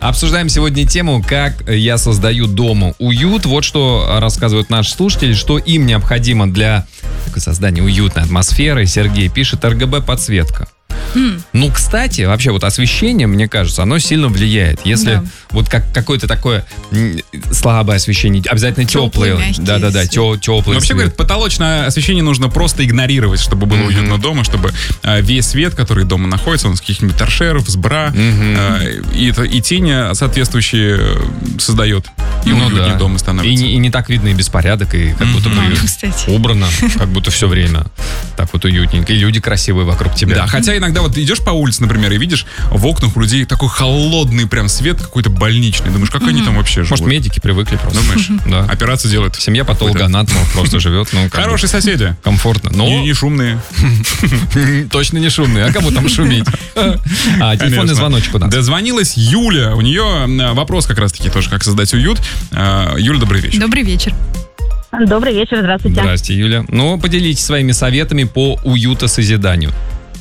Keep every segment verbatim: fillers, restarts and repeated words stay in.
Обсуждаем сегодня тему, как я создаю дома уют. Вот что рассказывают наши слушатели, что им необходимо для создания уютной атмосферы. Сергей пишет: эр гэ бэ-подсветка. Mm. Ну, кстати, вообще вот освещение, мне кажется, оно сильно влияет. Если да. вот как, какое-то такое слабое освещение, обязательно теплое. Да-да-да, тё, теплый Вообще, говорят, потолочное освещение нужно просто игнорировать, чтобы было mm-hmm. уютно дома, чтобы э, весь свет, который дома находится, он с каких-нибудь торшеров, с бра, mm-hmm. э, и, это, и тени соответствующие создает. И ну, уютнее да. дома становится. И не, и не так видно и беспорядок, и как mm-hmm. будто бы mm-hmm. убрано, как будто все время так вот уютненько. И люди красивые вокруг тебя. Да, хотя иногда вот идешь по улице, например, и видишь в окнах у людей такой холодный прям свет какой-то больничный. Думаешь, как mm-hmm. они там вообще живут? Может, медики привыкли просто. Думаешь? Да. Операцию делают. Семья патологоанатомов просто живет. Ну, хорошие соседи. Комфортно. Но... Не, не шумные. Точно не шумные. А кому там шуметь? А, телефонный звоночек у нас. Дозвонилась Юля. У нее вопрос как раз-таки тоже, как создать уют. Юля, добрый вечер. Добрый вечер. Добрый вечер, здравствуйте. Здравствуйте, Юля. Ну, поделитесь своими советами по уютосозиданию.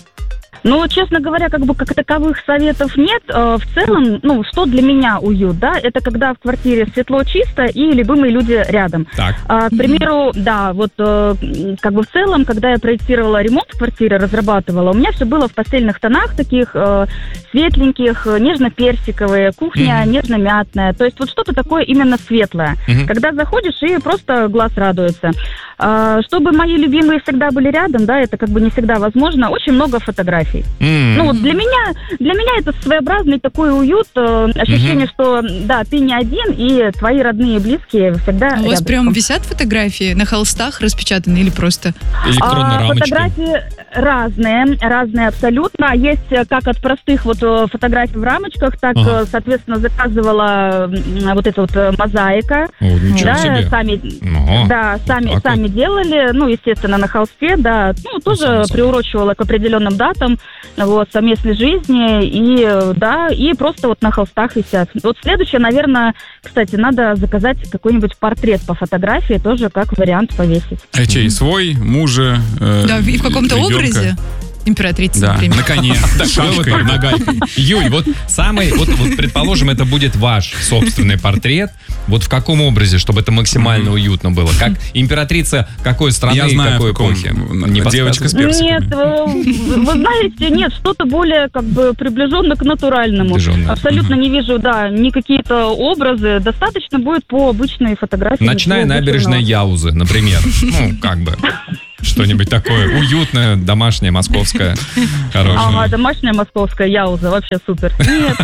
Ну, честно говоря, как бы как таковых советов нет. В целом, ну, что для меня уют, да, это когда в квартире светло, чисто и любимые люди рядом. Так. А, к примеру, да, вот как бы в целом, когда я проектировала ремонт в квартире, разрабатывала, у меня все было в постельных тонах таких светленьких, нежно-персиковые, кухня mm-hmm. нежно-мятная. То есть вот что-то такое именно светлое. Mm-hmm. Когда заходишь, и просто глаз радуется. А, чтобы мои любимые всегда были рядом, да, это как бы не всегда возможно, очень много фотографий. Mm. Ну, вот для меня, для меня это своеобразный такой уют, э, ощущение, mm-hmm. что, да, ты не один, и твои родные и близкие всегда рядом. У вас прям висят фотографии на холстах распечатаны или просто электронные а, рамочки? Фотографии разные, разные абсолютно. Есть как от простых вот фотографий в рамочках, так, ага. соответственно, заказывала вот эта вот мозаика. О, ничего да, себе. Сами, Ага. да, сами, вот сами вот. делали, ну, естественно, на холсте, да, ну, тоже ну, приурочивала к определенным датам, вот, совместной жизни, и, да, и просто вот на холстах висят. Вот следующее, наверное, кстати, надо заказать какой-нибудь портрет по фотографии, тоже как вариант повесить. А чей? Свой, мужа, э, да, и в каком-то ребенка. Образе? Императрица, да, например. на коне, шашкой, ногой. Юль, вот самый, вот, вот предположим, это будет ваш собственный портрет. Вот в каком образе, чтобы это максимально mm-hmm. уютно было? Как императрица какой страны Я и знаю, какой каком, эпохи? Не девочка с персиками. Нет, вы, вы знаете, нет, что-то более как бы приближенно к натуральному. Приближенно. Абсолютно mm-hmm. не вижу, да, ни какие-то образы. Достаточно будет по обычной фотографии. Ночная набережная Яузы, например. Ну, как бы... Что-нибудь такое уютное, домашнее, московское, хорошее. Ага, домашняя московская Яуза, вообще супер.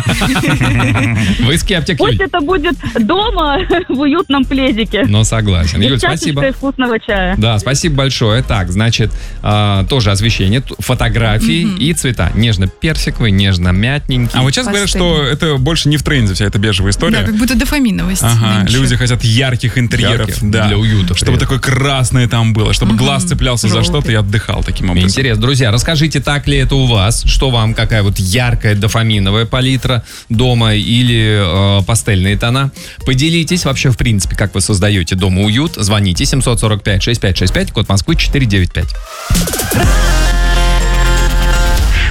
Нет. Вы скептик, Пусть Юль. это будет дома в уютном пледике. Ну, согласен. Юль, спасибо. И вкусного чая. Да, спасибо большое. Так, значит, э, тоже освещение, фотографии mm-hmm. и цвета. Нежно-персиковый, нежно-мятненький. А вот сейчас говорят, что это больше не в тренде, вся эта бежевая история. Да, как будто дофаминовость. Ага, люди хотят ярких интерьеров. Ярких, да. для уюта. Чтобы такое красное там было, чтобы mm-hmm. глаз цеплялся за что-то и отдыхал таким образом. Интересно. Друзья, расскажите, так ли это у вас? Что вам, какая вот яркая дофаминовая палитра дома или э, пастельные тона? Поделитесь вообще, в принципе, как вы создаете дома уют. Звоните семь сорок пять шестьдесят пять шестьдесят пять, код Москвы четыреста девяносто пять.